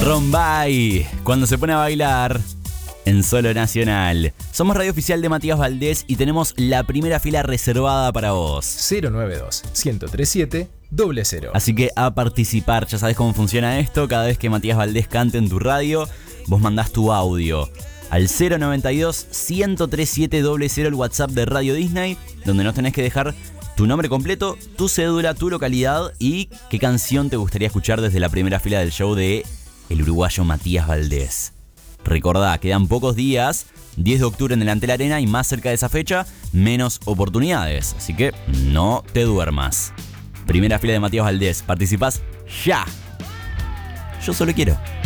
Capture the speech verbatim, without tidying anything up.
Rombay, cuando se pone a bailar en Solo Nacional. Somos radio oficial de Matías Valdés y tenemos la primera fila reservada para vos. cero nueve dos, uno cero tres siete, cero cero. Así que a participar, ya sabes cómo funciona esto. Cada vez que Matías Valdés cante en tu radio, vos mandás tu audio al cero noventa y dos, uno tres siete, cero cero, el WhatsApp de Radio Disney, donde nos tenés que dejar tu nombre completo, tu cédula, tu localidad y qué canción te gustaría escuchar desde la primera fila del show de el uruguayo Matías Valdés. Recordá, quedan pocos días, diez de octubre en el Antel Arena, y más cerca de esa fecha, menos oportunidades. Así que no te duermas. Primera fila de Matías Valdés, participás ya. Yo solo quiero.